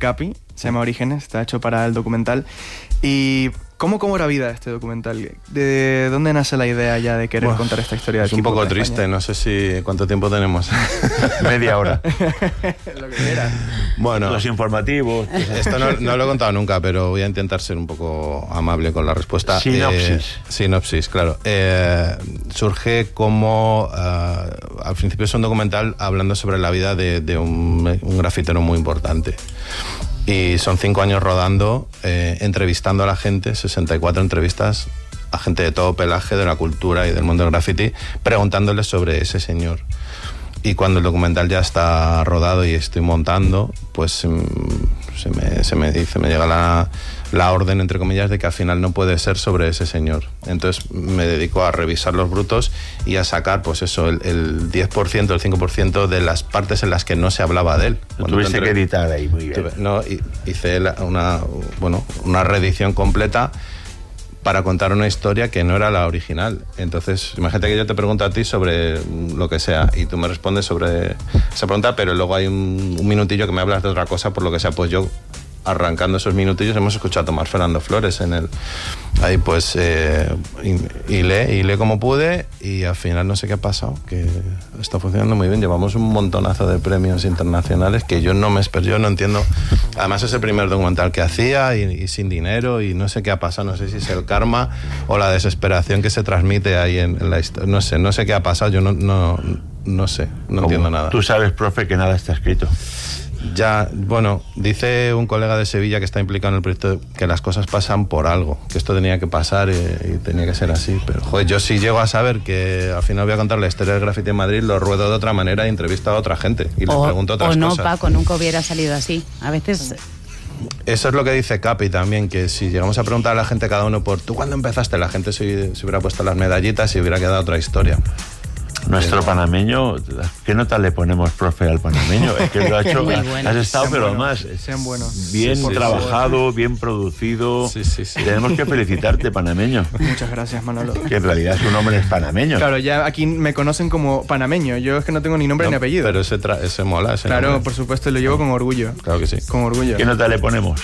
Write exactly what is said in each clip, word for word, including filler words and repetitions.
Capi, se llama Orígenes, está hecho para el documental. ¿Y cómo cobra vida este documental? ¿De dónde nace la idea ya de querer bueno, contar esta historia del Es un poco triste, no sé si cuánto tiempo tenemos. Media hora. Lo que quiera. Bueno, los informativos. Esto no, no lo he contado nunca, pero voy a intentar ser un poco amable con la respuesta. Sinopsis. Eh, sinopsis, claro. Eh, surge como... Uh, al principio es un documental hablando sobre la vida de, de un, un grafitero muy importante. Y son cinco años rodando, eh, entrevistando a la gente, sesenta y cuatro entrevistas a gente de todo pelaje, de la cultura y del mundo del graffiti, preguntándoles sobre ese señor. Y cuando el documental ya está rodado y estoy montando, pues se me, se me dice, me llega la, la orden, entre comillas, de que al final no puede ser sobre ese señor. Entonces me dedico a revisar los brutos y a sacar, pues eso, el, el diez por ciento, el cinco por ciento de las partes en las que no se hablaba de él. Cuando tuviste entre... que editar ahí, muy bien. No, hice una, bueno, una reedición completa para contar una historia que no era la original. Entonces, imagínate que yo te pregunto a ti sobre lo que sea y tú me respondes sobre esa pregunta, pero luego hay un, un minutillo que me hablas de otra cosa, por lo que sea, pues yo, arrancando esos minutillos, hemos escuchado a Tomás Fernando Flores en el... Ahí pues, eh, y, y lee, y lee como pude, y al final no sé qué ha pasado, que está funcionando muy bien. Llevamos un montonazo de premios internacionales que yo no me espero, yo no entiendo. Además es el primer documental que hacía, y, y sin dinero, y no sé qué ha pasado, no sé si es el karma o la desesperación que se transmite ahí en, en la historia. No sé, no sé qué ha pasado, yo no, no, no sé, no entiendo nada. Tú sabes, profe, que nada está escrito. Ya, bueno, dice un colega de Sevilla que está implicado en el proyecto que las cosas pasan por algo, que esto tenía que pasar y, y tenía que ser así, pero joder, yo sí llego a saber que al final voy a contar la historia del graffiti en Madrid, lo ruedo de otra manera e entrevisto a otra gente y les o, pregunto otras o no, cosas. Paco, nunca hubiera salido así. A veces... Eso es lo que dice Capi también, que si llegamos a preguntar a la gente cada uno por ¿tú cuándo empezaste? La gente se, se hubiera puesto las medallitas y hubiera quedado otra historia. Nuestro pero... panameño, ¿qué nota le ponemos, profe, al panameño? Es que lo ha hecho, bueno. has estado, sean pero buenos, además sean buenos. bien sí, sí, trabajado, sí. bien producido. Sí, sí, sí. Tenemos que felicitarte, panameño. Muchas gracias, Manolo. Que en realidad su nombre es panameño. Claro, ya aquí me conocen como panameño. Yo es que no tengo ni nombre no, ni apellido. Pero ese, tra- ese mola, ese Claro, nombre. por supuesto, lo llevo con orgullo. Claro que sí. Con orgullo. ¿Qué nota le ponemos?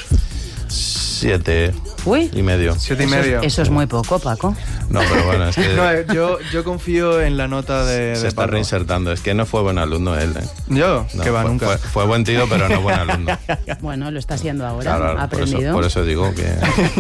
Siete Uy. y medio. Siete y Eso medio. es, eso es muy poco, Paco. No, pero bueno, es que... No, yo, yo confío en la nota de, se de está Paco. reinsertando. Es que no fue buen alumno él, ¿eh? ¿Yo? No, que va, fue, nunca. Fue, fue buen tío, pero no buen alumno. Bueno, lo está haciendo ahora, Claro, ha por eso, aprendido. por eso digo que...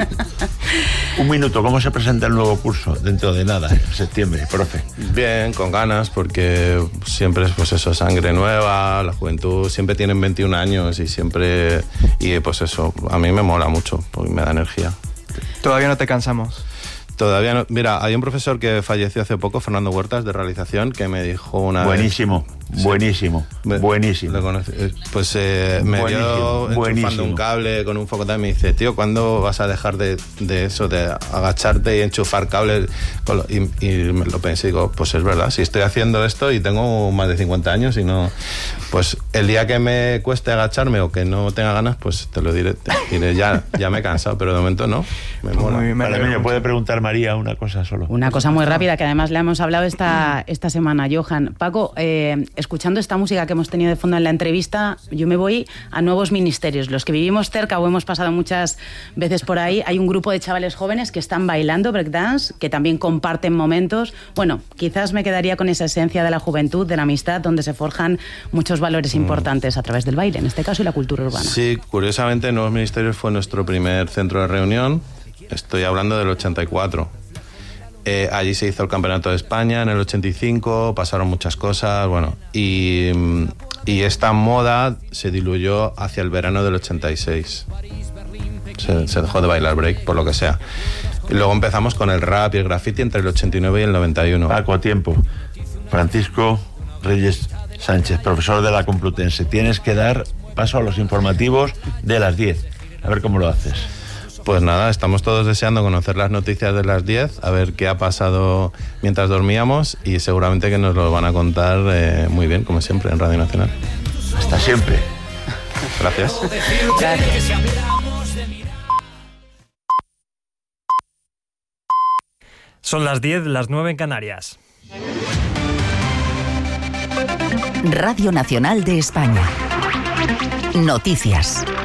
Un minuto, ¿cómo se presenta el nuevo curso? Dentro de nada, en septiembre, profe. Bien, con ganas, porque siempre es pues eso, sangre nueva, la juventud, siempre tienen veintiún años y siempre... Y pues eso, a mí me mola mucho, porque me da energía. Todavía no te cansamos. Todavía no... Mira, hay un profesor que falleció hace poco, Fernando Huertas, de realización, que me dijo una Buenísimo, vez... buenísimo, Me, buenísimo. Lo conocí, pues eh, me Buenísimo, dio enchufando buenísimo. un cable con un foco también. Me dice, tío, ¿cuándo vas a dejar de, de eso, de agacharte y enchufar cables? Con lo, y, y me lo pensé y digo, pues es verdad, si estoy haciendo esto y tengo más de cincuenta años y no... Pues el día que me cueste agacharme o que no tenga ganas, pues te lo diré, te diré ya, ya me he cansado, pero de momento no, me mola. Muy bien, me alegro Panameño, mucho. puede preguntar María una cosa solo. Una cosa muy rápida que además le hemos hablado esta, esta semana, Johan. Paco, eh, escuchando esta música que hemos tenido de fondo en la entrevista, yo me voy a nuevos ministerios. Los que vivimos cerca o hemos pasado muchas veces por ahí, hay un grupo de chavales jóvenes que están bailando breakdance, que también comparten momentos. Bueno, quizás me quedaría con esa esencia de la juventud, de la amistad, donde se forjan muchos valores importantes a través del baile, en este caso, y la cultura urbana. Sí, curiosamente, Nuevos Ministerios fue nuestro primer centro de reunión. Estoy hablando del ochenta y cuatro. Eh, allí se hizo el Campeonato de España en el ochenta y cinco, pasaron muchas cosas, bueno, y, y esta moda se diluyó hacia el verano del ochenta y seis. Se, se dejó de bailar break, por lo que sea. Y luego empezamos con el rap y el graffiti entre el ochenta y nueve y el noventa y uno. Paco, a tiempo. Francisco Reyes Sánchez, profesor de la Complutense. Tienes que dar paso a los informativos de las diez. A ver cómo lo haces. Pues nada, estamos todos deseando conocer las noticias de las diez, a ver qué ha pasado mientras dormíamos y seguramente que nos lo van a contar eh, muy bien, como siempre, en Radio Nacional. Hasta siempre. Gracias. Gracias. Son las diez, las nueve en Canarias. Radio Nacional de España. Noticias.